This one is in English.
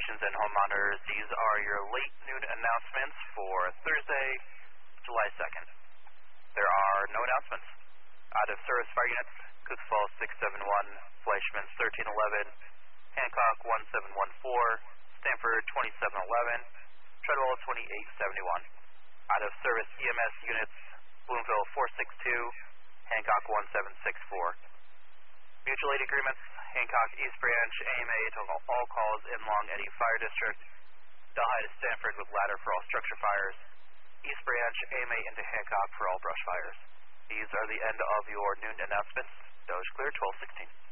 stations and home monitors, these are your late noon announcements for Thursday, July 2nd. There are no announcements. Out of service fire units, Cooks Falls 671, Fleischman's 1311, Hancock 1714, Stanford 2711, Treadwell 2871. Out of service EMS units, Bloomville 462, Hancock 1764. Mutual aid agreements, Hancock East Branch, AMA to all calls in Long Eddy Fire District, Delhi to Stanford with ladder for all structure fires, East Branch, AMA into Hancock for all brush fires. These are the end of your noon announcements. Doge clear, 1216.